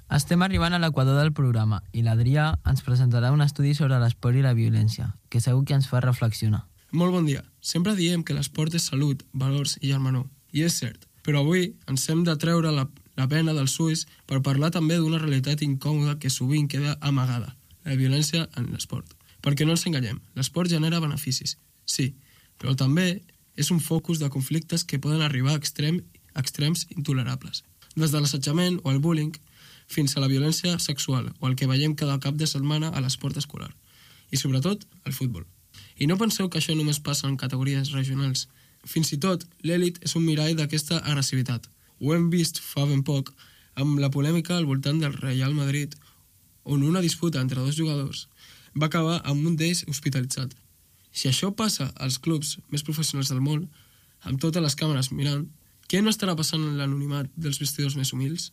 Estem arribant a l'equador del programa i l'Adrià ens presentarà un estudi sobre l'esport i la violència, que segur que ens fa reflexionar. Molt bon dia. Sempre diem que l'esport és salut, valors i germanor. I és cert, però avui ens hem de treure la pena dels ulls per parlar també d'una realitat incòmoda que sovint queda amagada, la violència en l'esport. Perquè no ens enganyem, l'esport genera beneficis, sí, però també és un focus de conflictes que poden arribar a extrems intolerables. Des de l'assetjament o el bullying fins a la violència sexual o el que veiem cada cap de setmana a l'esport escolar. I sobretot, al futbol. I no penseu que això només passa en categories regionals. Fins i tot, l'èlit és un mirall d'aquesta agressivitat. Ho hem vist fa ben poc amb la polèmica al voltant del Real Madrid, on una disputa entre dos jugadors va acabar amb un d'ells hospitalitzat. Si això passa als clubs més professionals del món, amb totes les càmeres mirant, què no estarà passant en l'anonimat dels vestidors més humils?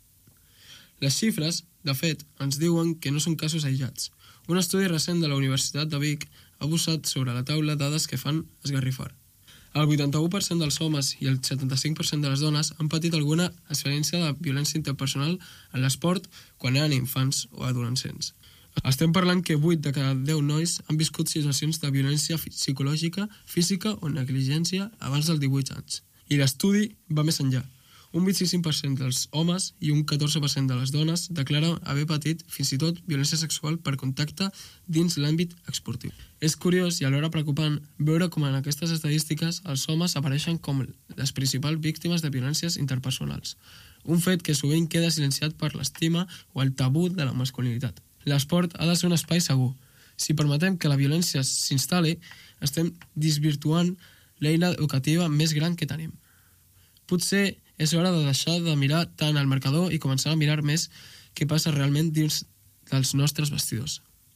Les xifres, de fet, ens diuen que no són casos aïllats. Un estudi recent de la Universitat de Vic ha posat sobre la taula dades que fan esgarrifar. El 81% dels homes i el 75% de les dones han patit alguna experiència de violència interpersonal en l'esport quan eren infants o adolescents. Estem parlant que 8 de cada 10 nois han viscut situacions de violència psicològica, física o negligència abans dels 18 anys. I l'estudi va més enllà. Un 25% dels homes i un 14% de les dones declaren haver patit fins i tot violència sexual per contacte dins l'àmbit esportiu. És curiós i alhora preocupant veure com en aquestes estadístiques els homes apareixen com les principals víctimes de violències interpersonals, un fet que sovint queda silenciat per l'estima o el tabú de la masculinitat. L'esport ha de ser un espai segur. Si permetem que la violència s'instal·li, estem desvirtuant l'eina educativa més gran que tenim. Potser és hora de deixar de mirar tant al marcador i començar a mirar més què passa realment dins dels nostres vestidors.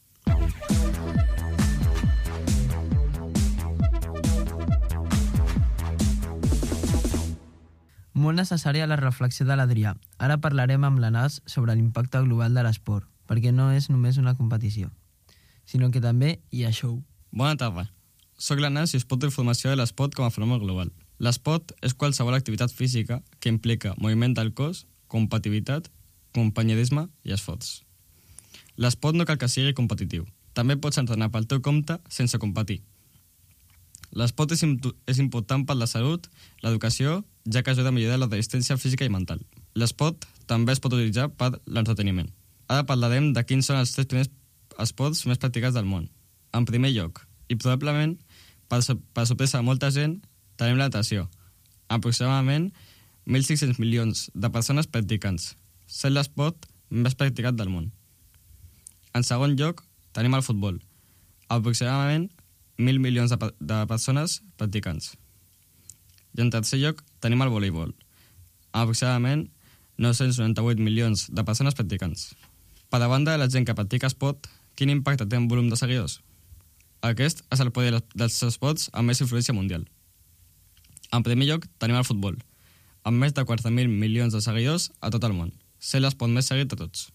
Molt necessària la reflexió de l'Adrià. Ara parlarem amb l'Anas sobre l'impacte global de l'esport, perquè no és només una competició, sinó que també hi ha show. Bona tarda. Soc l'Anas i us porto informació de l'esport com a fenomen global. L'esport és qualsevol activitat física que implica moviment del cos, competitivitat, companyerisme i esforç. L'esport no cal que sigui competitiu. També pots entrenar pel teu compte sense competir. L'esport és important per la salut, l'educació, ja que ajuda a millorar la resistència física i mental. L'esport també es pot utilitzar per l'entreteniment. Ara parlarem de quins són els 3 primers esports més practicats del món. En primer lloc, i probablement per sorpresa de molta gent, tenim la natació. Aproximadament 1.600 milions de persones practicants, sent l'esport més practicat del món. En segon lloc, tenim el futbol. Aproximadament 1.000 milions de persones practicants. I en tercer lloc, tenim el voleibol. Aproximadament 998 milions de persones practicants. Per a banda de la gent que practica esport, quin impacte té en volum de seguidors? Aquest és el poder dels esports amb més influència mundial. En primer lloc, tenim el futbol, amb més de 4.000 milions de seguidors a tot el món. Ser l'esport més seguit de tots.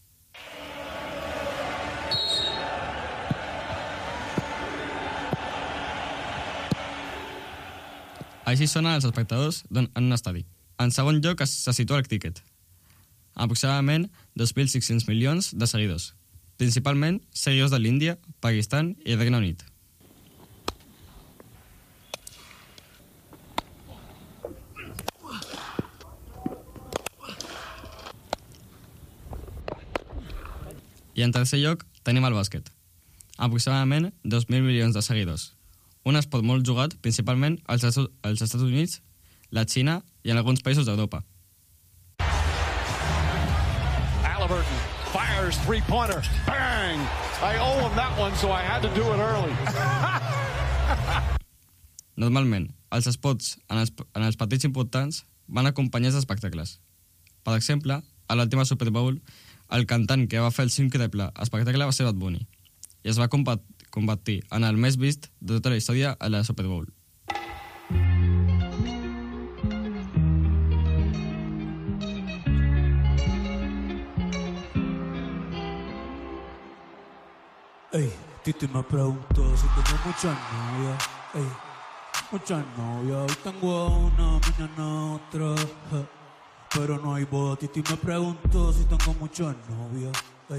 Així sonen els espectadors en un estadi. En segon lloc se situa el críquet, aproximadament 2.600 milions de seguidors, principalment seguidors de l'Índia, Pakistan i Regne Unit. I en tercer lloc tenim el bàsquet, aproximadament 2.000 milions de seguidors. Un esport molt jugat principalment als Estats Units, la Xina i en alguns països d'Europa. Halliburton fires three-pointer. Bang! I owe him that one, so I had to do it early. Normalment, els esports en els partits importants van acompanyats d'espectacles. Per exemple, a l'última Super Bowl, el cantant que va fer el 5 triple espectacle va ser Bad Bunny i es va convertir en el més vist de tota la història a la Super Bowl. Ey, Titi me preguntó si tengo muchas novias. Ey, muchas novias. Hoy tengo una, mañana otra. pero no hay boda. Titi me preguntó si tengo muchas novias.